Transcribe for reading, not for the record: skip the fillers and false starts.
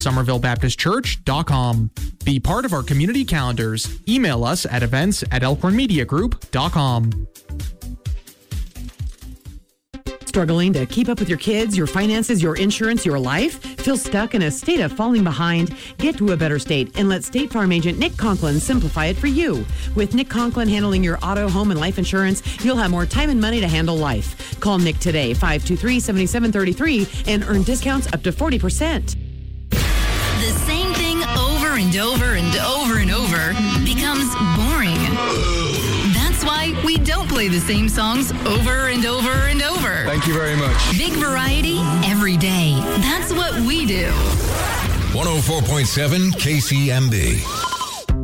SomervilleBaptistChurch.com. Be part of our community calendars. Email us at events@elkhornmediagroup.com. Struggling to keep up with your kids, your finances, your insurance, your life? Feel stuck in a state of falling behind? Get to a better state and let State Farm agent Nick Conklin simplify it for you. With Nick Conklin handling your auto, home, and life insurance, you'll have more time and money to handle life. Call Nick today, 523-7733, and earn discounts up to 40%. The same thing over and over and over and over becomes boring. That's why we don't play the same songs over and over and over. Thank you very much. Big variety every day. That's what we do. 104.7 KCMB.